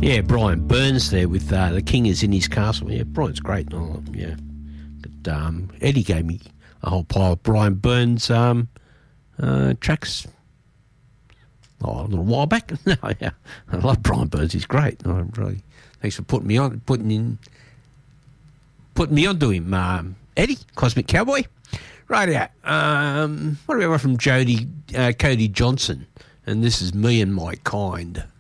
Yeah, Brian Burns there with The King is in His Castle. Yeah, Brian's great. Oh, yeah. But Eddie gave me a whole pile of Brian Burns tracks a little while back. No, yeah. I love Brian Burns. He's great. Thanks for putting me onto him, Eddie, Cosmic Cowboy. Right out. What about one from Cody Johnson? And this is Me and My Kind.